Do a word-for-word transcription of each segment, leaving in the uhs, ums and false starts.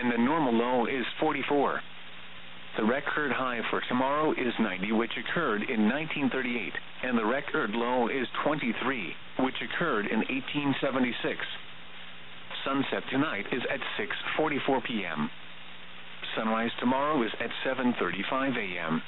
and the normal low is forty-four. The record high for tomorrow is ninety, which occurred in nineteen thirty-eight, and the record low is twenty-three, which occurred in eighteen seventy-six. Sunset tonight is at six forty-four p m Sunrise tomorrow is at seven thirty-five a m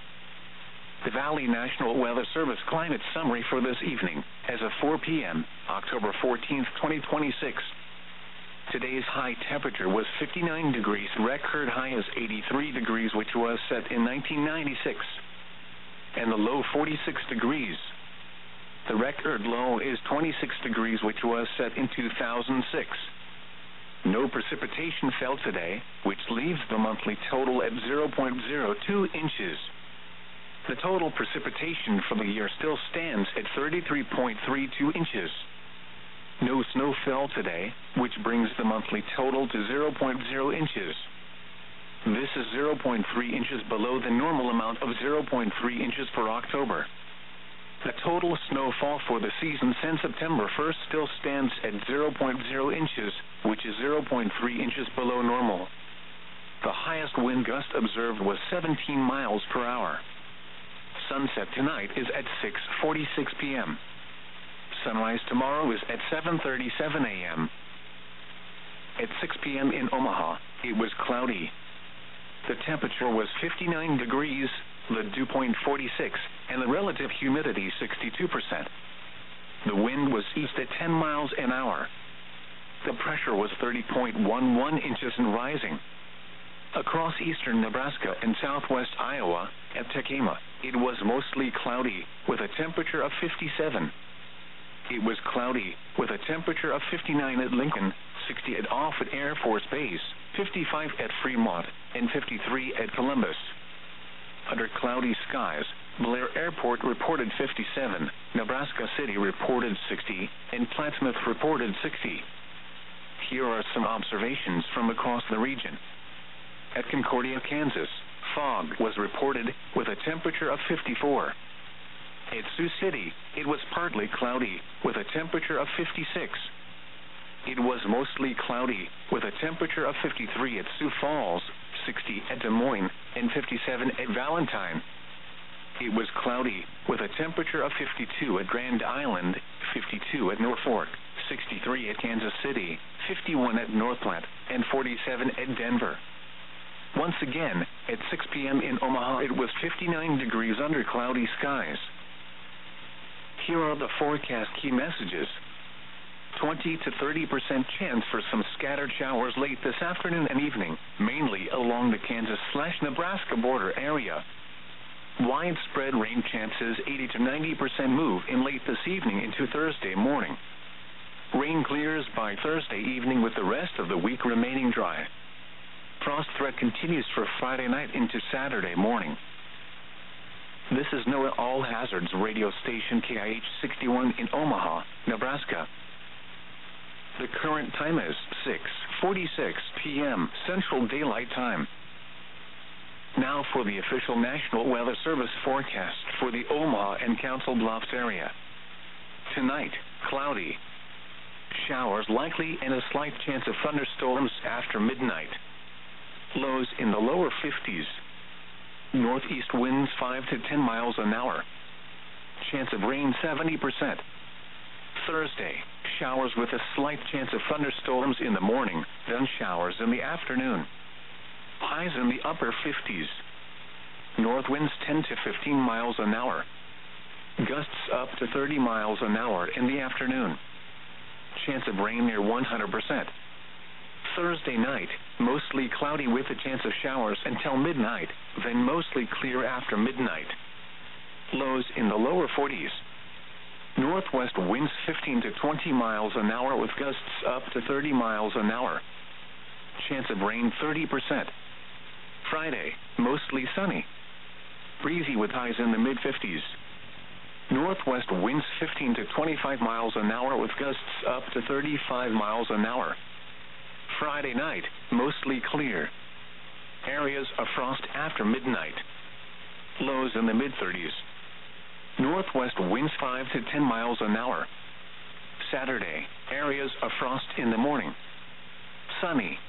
The Valley National Weather Service climate summary for this evening, as of four p m, October fourteenth, twenty twenty-six. Today's high temperature was fifty-nine degrees. Record high is eighty-three degrees, which was set in nineteen ninety-six. And the low forty-six degrees. The record low is twenty-six degrees, which was set in two thousand six. No precipitation fell today, which leaves the monthly total at zero point zero two inches. The total precipitation for the year still stands at thirty-three point three two inches. No snow fell today, which brings the monthly total to zero point zero inches. This is zero point three inches below the normal amount of zero point three inches for October. The total snowfall for the season since September first still stands at zero point zero inches, which is zero point three inches below normal. The highest wind gust observed was seventeen miles per hour. Sunset tonight is at six forty-six p m Sunrise tomorrow is at seven thirty-seven a m At six p m in Omaha, it was cloudy. The temperature was fifty-nine degrees, the dew point forty-six, and the relative humidity sixty-two percent. The wind was east at ten miles an hour. The pressure was thirty point one one inches and rising. Across eastern Nebraska and southwest Iowa, at Tekema, it was mostly cloudy, with a temperature of fifty-seven. It was cloudy, with a temperature of fifty-nine at Lincoln, sixty at Offutt Air Force Base, fifty-five at Fremont, and fifty-three at Columbus. Under cloudy skies, Blair Airport reported fifty-seven, Nebraska City reported sixty, and Plattsmouth reported sixty. Here are some observations from across the region. At Concordia, Kansas, fog was reported, with a temperature of fifty-four. At Sioux City, it was partly cloudy, with a temperature of fifty-six. It was mostly cloudy, with a temperature of fifty-three at Sioux Falls, sixty at Des Moines, and fifty-seven at Valentine. It was cloudy, with a temperature of fifty-two at Grand Island, fifty-two at Norfolk, sixty-three at Kansas City, fifty-one at North Platte, and forty-seven at Denver. Once again, at six p m in Omaha, it was fifty-nine degrees under cloudy skies. Here are the forecast key messages. twenty to thirty percent chance for some scattered showers late this afternoon and evening, mainly along the Kansas-Nebraska border area. Widespread rain chances eighty to ninety percent move in late this evening into Thursday morning. Rain clears by Thursday evening with the rest of the week remaining dry. Frost threat continues for Friday night into Saturday morning. This is NOAA All Hazards radio station K I H sixty-one in Omaha, Nebraska. The current time is six forty-six p m Central Daylight Time. Now for the official National Weather Service forecast for the Omaha and Council Bluffs area. Tonight, cloudy. Showers likely and a slight chance of thunderstorms after midnight. Lows in the lower fifties. Northeast winds five to ten miles an hour. Chance of rain seventy percent. Thursday, showers with a slight chance of thunderstorms in the morning, then showers in the afternoon. Highs in the upper fifties. North winds ten to fifteen miles an hour. Gusts up to thirty miles an hour in the afternoon. Chance of rain near one hundred percent. Thursday night, mostly cloudy with a chance of showers until midnight, then mostly clear after midnight. Lows in the lower forties. Northwest winds fifteen to twenty miles an hour with gusts up to thirty miles an hour. Chance of rain thirty percent. Friday, mostly sunny. Breezy with highs in the mid-fifties. Northwest winds fifteen to twenty-five miles an hour with gusts up to thirty-five miles an hour. Friday night, mostly clear. Areas of frost after midnight. Lows in the mid-thirties. Northwest winds five to ten miles an hour. Saturday, areas of frost in the morning. Sunny.